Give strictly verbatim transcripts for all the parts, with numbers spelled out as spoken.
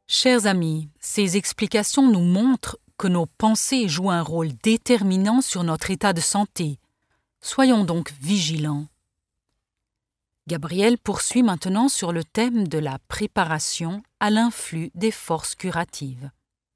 Chers amis, ces explications nous montrent que nos pensées jouent un rôle déterminant sur notre état de santé. Soyons donc vigilants. Gabriel poursuit maintenant sur le thème de la préparation à l'influx des forces curatives.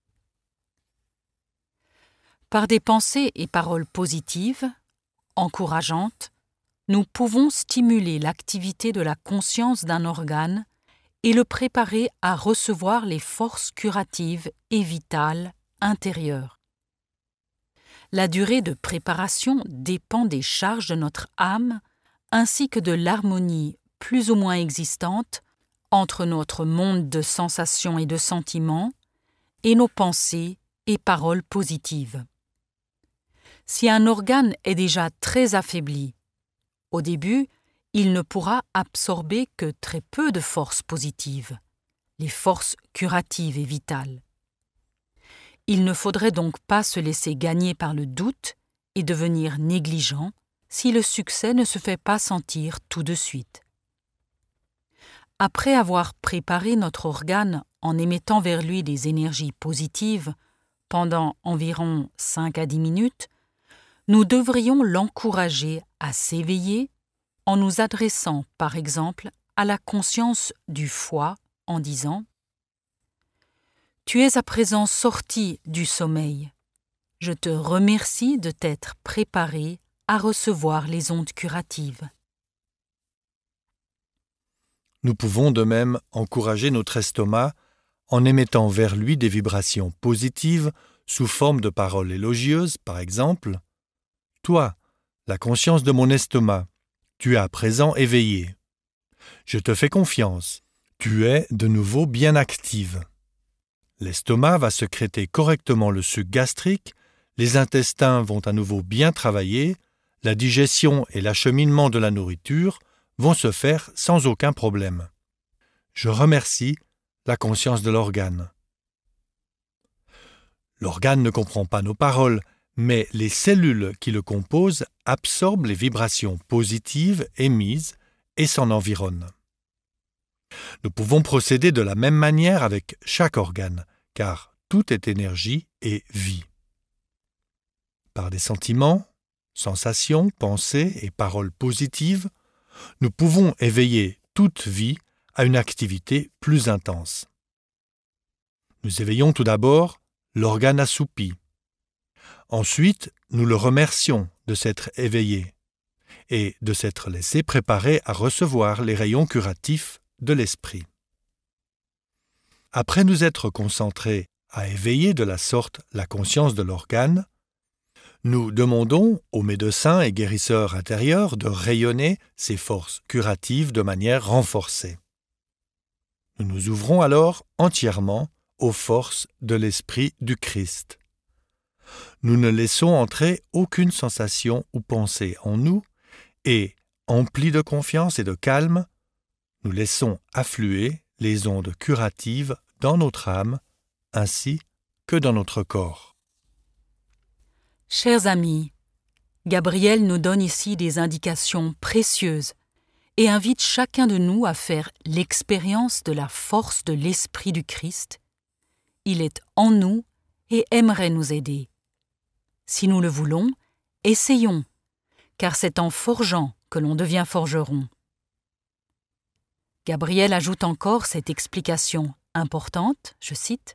Par des pensées et paroles positives, encourageantes, nous pouvons stimuler l'activité de la conscience d'un organe et le préparer à recevoir les forces curatives et vitales intérieures. La durée de préparation dépend des charges de notre âme ainsi que de l'harmonie plus ou moins existante entre notre monde de sensations et de sentiments et nos pensées et paroles positives. Si un organe est déjà très affaibli, au début, il ne pourra absorber que très peu de forces positives, les forces curatives et vitales. Il ne faudrait donc pas se laisser gagner par le doute et devenir négligent si le succès ne se fait pas sentir tout de suite. Après avoir préparé notre organe en émettant vers lui des énergies positives pendant environ cinq à dix minutes, nous devrions l'encourager à s'éveiller en nous adressant, par exemple, à la conscience du foie en disant « Tu es à présent sorti du sommeil. Je te remercie de t'être préparé à recevoir les ondes curatives. » Nous pouvons de même encourager notre estomac en émettant vers lui des vibrations positives sous forme de paroles élogieuses, par exemple « Toi, la conscience de mon estomac, tu es à présent éveillé. Je te fais confiance. Tu es de nouveau bien active. L'estomac va sécréter correctement le suc gastrique, les intestins vont à nouveau bien travailler, la digestion et l'acheminement de la nourriture vont se faire sans aucun problème. Je remercie la conscience de l'organe. L'organe ne comprend pas nos paroles, mais les cellules qui le composent absorbent les vibrations positives émises et s'en environnent. Nous pouvons procéder de la même manière avec chaque organe, car tout est énergie et vie. Par des sentiments, sensations, pensées et paroles positives, nous pouvons éveiller toute vie à une activité plus intense. Nous éveillons tout d'abord l'organe assoupi. Ensuite, nous le remercions de s'être éveillé et de s'être laissé préparer à recevoir les rayons curatifs de l'esprit. Après nous être concentrés à éveiller de la sorte la conscience de l'organe, nous demandons aux médecins et guérisseurs intérieurs de rayonner ces forces curatives de manière renforcée. Nous nous ouvrons alors entièrement aux forces de l'Esprit du Christ. Nous ne laissons entrer aucune sensation ou pensée en nous et, emplis de confiance et de calme, nous laissons affluer les ondes curatives dans notre âme ainsi que dans notre corps. Chers amis, Gabriel nous donne ici des indications précieuses et invite chacun de nous à faire l'expérience de la force de l'Esprit du Christ. Il est en nous et aimerait nous aider. Si nous le voulons, essayons, car c'est en forgeant que l'on devient forgeron. Gabriel ajoute encore cette explication importante, je cite,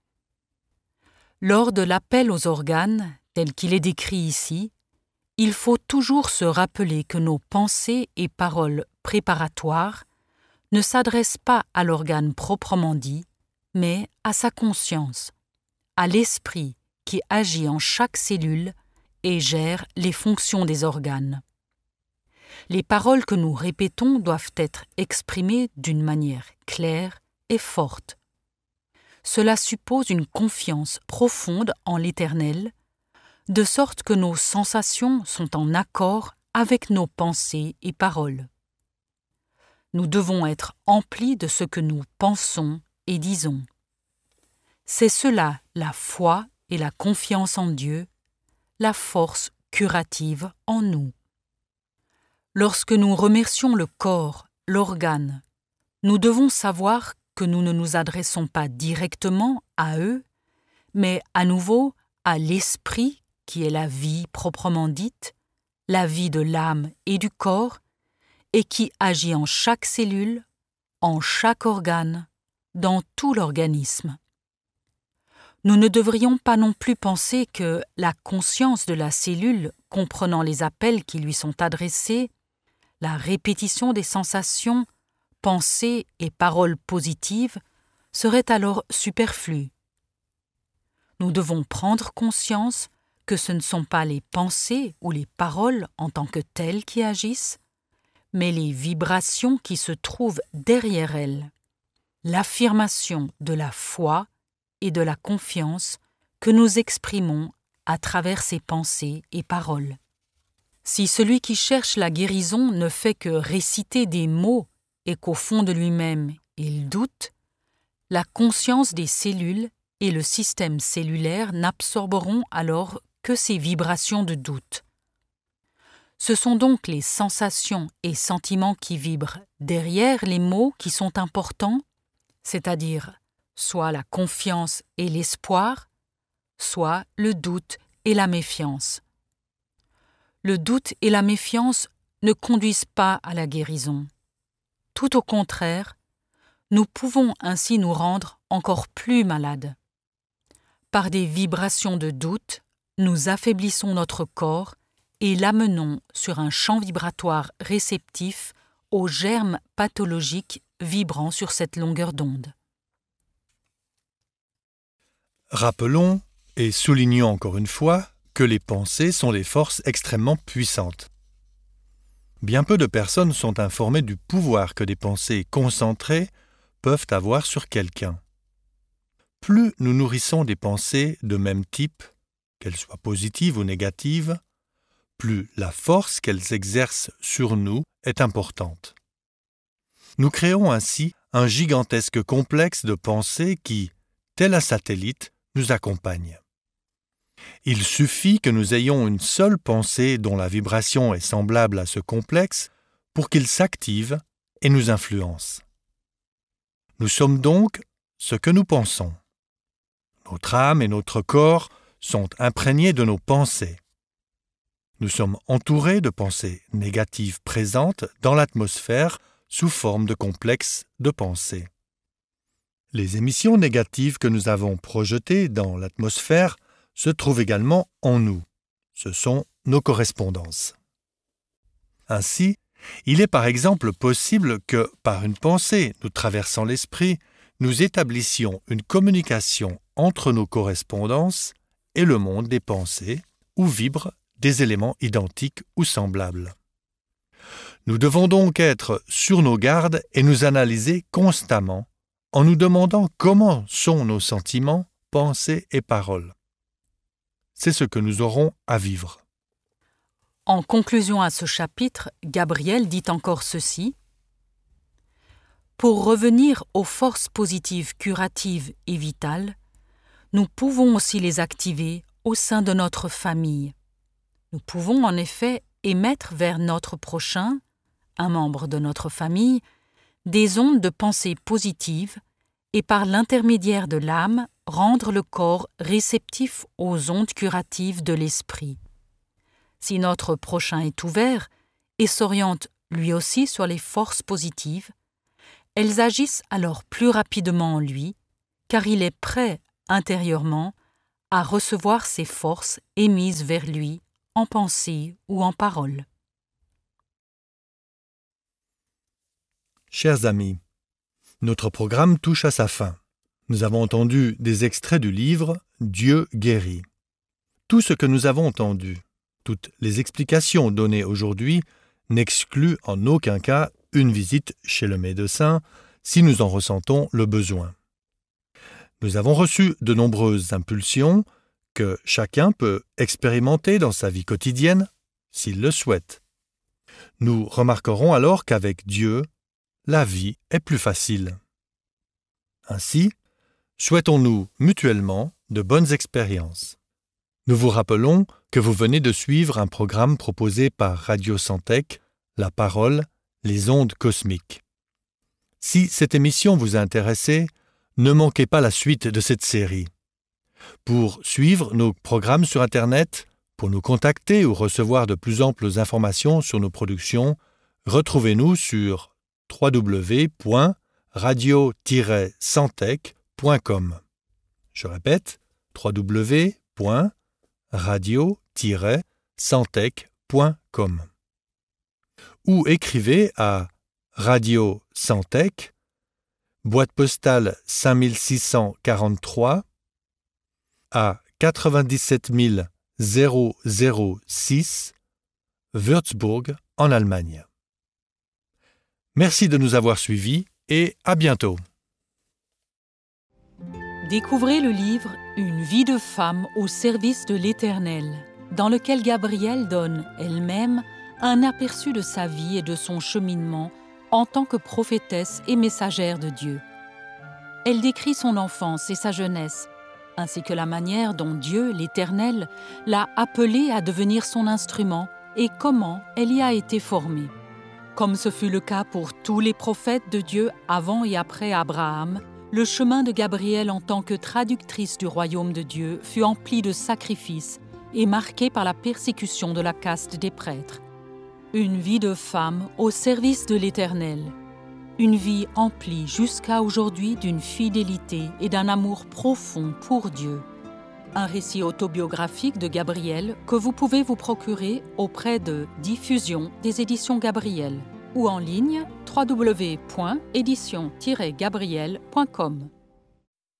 « Lors de l'appel aux organes, tel qu'il est décrit ici, il faut toujours se rappeler que nos pensées et paroles préparatoires ne s'adressent pas à l'organe proprement dit, mais à sa conscience, à l'esprit qui agit en chaque cellule et gère les fonctions des organes. Les paroles que nous répétons doivent être exprimées d'une manière claire et forte. Cela suppose une confiance profonde en l'Éternel, de sorte que nos sensations sont en accord avec nos pensées et paroles. Nous devons être emplis de ce que nous pensons et disons. C'est cela la foi et la confiance en Dieu, la force curative en nous. Lorsque nous remercions le corps, l'organe, nous devons savoir lorsque nous ne nous adressons pas directement à eux, mais à nouveau à l'esprit qui est la vie proprement dite, la vie de l'âme et du corps, et qui agit en chaque cellule, en chaque organe, dans tout l'organisme. Nous ne devrions pas non plus penser que la conscience de la cellule, comprenant les appels qui lui sont adressés, la répétition des sensations, pensées et paroles positives, serait alors superflue. Nous devons prendre conscience que ce ne sont pas les pensées ou les paroles en tant que telles qui agissent, mais les vibrations qui se trouvent derrière elles, l'affirmation de la foi et de la confiance que nous exprimons à travers ces pensées et paroles. Si celui qui cherche la guérison ne fait que réciter des mots et qu'au fond de lui-même il doute, la conscience des cellules et le système cellulaire n'absorberont alors que ces vibrations de doute. Ce sont donc les sensations et sentiments qui vibrent derrière les mots qui sont importants, c'est-à-dire soit la confiance et l'espoir, soit le doute et la méfiance. Le doute et la méfiance ne conduisent pas à la guérison. Tout au contraire, nous pouvons ainsi nous rendre encore plus malades. Par des vibrations de doute, nous affaiblissons notre corps et l'amenons sur un champ vibratoire réceptif aux germes pathologiques vibrant sur cette longueur d'onde. Rappelons et soulignons encore une fois que les pensées sont des forces extrêmement puissantes. Bien peu de personnes sont informées du pouvoir que des pensées concentrées peuvent avoir sur quelqu'un. Plus nous nourrissons des pensées de même type, qu'elles soient positives ou négatives, plus la force qu'elles exercent sur nous est importante. Nous créons ainsi un gigantesque complexe de pensées qui, tel un satellite, nous accompagne. Il suffit que nous ayons une seule pensée dont la vibration est semblable à ce complexe pour qu'il s'active et nous influence. Nous sommes donc ce que nous pensons. Notre âme et notre corps sont imprégnés de nos pensées. Nous sommes entourés de pensées négatives présentes dans l'atmosphère sous forme de complexes de pensées. Les émissions négatives que nous avons projetées dans l'atmosphère se trouvent également en nous. Ce sont nos correspondances. Ainsi, il est par exemple possible que, par une pensée nous traversant l'esprit, nous établissions une communication entre nos correspondances et le monde des pensées, où vibrent des éléments identiques ou semblables. Nous devons donc être sur nos gardes et nous analyser constamment en nous demandant comment sont nos sentiments, pensées et paroles. C'est ce que nous aurons à vivre. En conclusion à ce chapitre, Gabriel dit encore ceci. Pour revenir aux forces positives curatives et vitales, nous pouvons aussi les activer au sein de notre famille. Nous pouvons en effet émettre vers notre prochain, un membre de notre famille, des ondes de pensée positives et par l'intermédiaire de l'âme rendre le corps réceptif aux ondes curatives de l'esprit. Si notre prochain est ouvert et s'oriente lui aussi sur les forces positives, elles agissent alors plus rapidement en lui, car il est prêt intérieurement à recevoir ces forces émises vers lui en pensée ou en parole. Chers amis, notre programme touche à sa fin. Nous avons entendu des extraits du livre « Dieu guérit ». Tout ce que nous avons entendu, toutes les explications données aujourd'hui n'excluent en aucun cas une visite chez le médecin si nous en ressentons le besoin. Nous avons reçu de nombreuses impulsions que chacun peut expérimenter dans sa vie quotidienne s'il le souhaite. Nous remarquerons alors qu'avec Dieu, la vie est plus facile. Ainsi, souhaitons-nous mutuellement de bonnes expériences. Nous vous rappelons que vous venez de suivre un programme proposé par Radio Santec, La Parole, les ondes cosmiques. Si cette émission vous a intéressé, ne manquez pas la suite de cette série. Pour suivre nos programmes sur Internet, pour nous contacter ou recevoir de plus amples informations sur nos productions, retrouvez-nous sur w w w point radio tiret santec point com. Je répète, w w w point radio tiret santec point com. Ou écrivez à Radio Santec, boîte postale cinq six cent quarante-trois, à quatre-vingt-dix-sept mille six, Würzburg, en Allemagne. Merci de nous avoir suivis et à bientôt. Découvrez le livre « Une vie de femme au service de l'Éternel », dans lequel Gabrielle donne elle-même un aperçu de sa vie et de son cheminement en tant que prophétesse et messagère de Dieu. Elle décrit son enfance et sa jeunesse, ainsi que la manière dont Dieu, l'Éternel, l'a appelée à devenir son instrument et comment elle y a été formée. Comme ce fut le cas pour tous les prophètes de Dieu avant et après Abraham, le chemin de Gabrielle en tant que traductrice du royaume de Dieu fut empli de sacrifices et marqué par la persécution de la caste des prêtres. Une vie de femme au service de l'Éternel. Une vie emplie jusqu'à aujourd'hui d'une fidélité et d'un amour profond pour Dieu. Un récit autobiographique de Gabrielle que vous pouvez vous procurer auprès de Diffusion des éditions Gabrielle ou en ligne w w w point éditions tiret gabrielle point com.